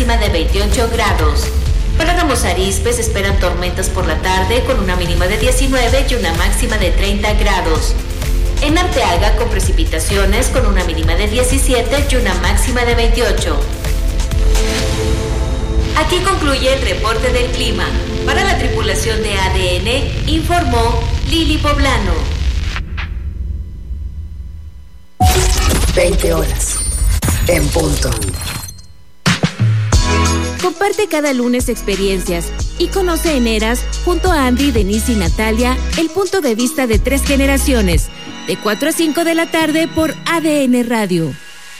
máxima de 28 grados. Para Ramos Arizpe se esperan tormentas por la tarde con una mínima de 19 y una máxima de 30 grados. En Arteaga con precipitaciones con una mínima de 17 y una máxima de 28. Aquí concluye el reporte del clima. Para la tripulación de ADN, informó Lili Poblano. 20 horas. En punto. Comparte cada lunes experiencias y conoce en Eras, junto a Andy, Denise y Natalia, el punto de vista de 3 generaciones, de 4 a 5 de la tarde por ADN Radio.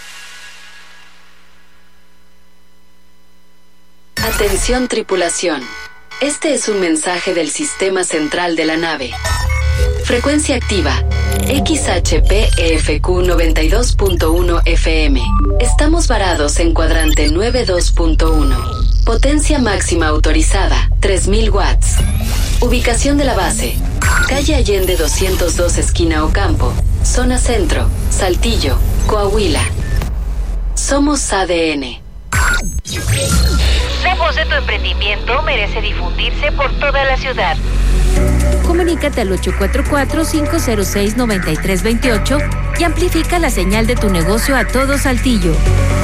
Atención tripulación. Este es un mensaje del sistema central de la nave. Frecuencia activa. XHPEFQ 92.1 FM. Estamos varados en cuadrante 92.1. Potencia máxima autorizada, 3000 watts. Ubicación de la base. Calle Allende 202 esquina Ocampo. Zona Centro, Saltillo, Coahuila. Somos ADN. La voz de tu emprendimiento merece difundirse por toda la ciudad. Comunícate al 844-506-9328 y amplifica la señal de tu negocio a todo Saltillo.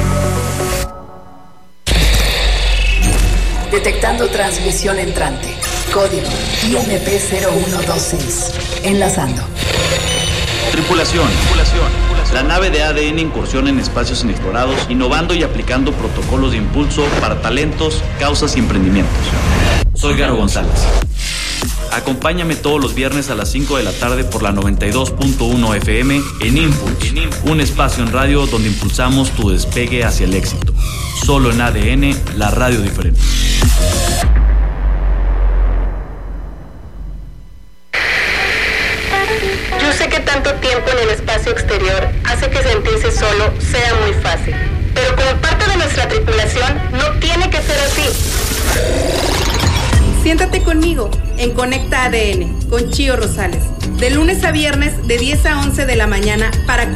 Detectando transmisión entrante. Código IMP0126. Enlazando. Tripulación. La nave de ADN incursiona en espacios inexplorados, innovando y aplicando protocolos de impulso para talentos, causas y emprendimientos. Soy Garo González. Acompáñame todos los viernes a las 5 de la tarde por la 92.1 FM en Impulse, un espacio en radio donde impulsamos tu despegue hacia el éxito. Solo en ADN, la radio diferente. Yo sé que tanto tiempo en el espacio exterior hace que sentirse solo sea muy fácil, pero como parte de nuestra tripulación no tiene que ser así. Siéntate conmigo en Conecta ADN con Chío Rosales, de lunes a viernes de 10 a 11 de la mañana para